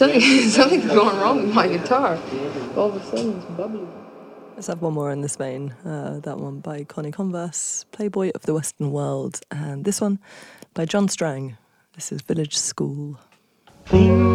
Something's going wrong with my guitar. All of a sudden it's bubbly. Let's have one more in this vein. That one by Connie Converse, Playboy of the Western World, and this one by John Strang. This is Village School.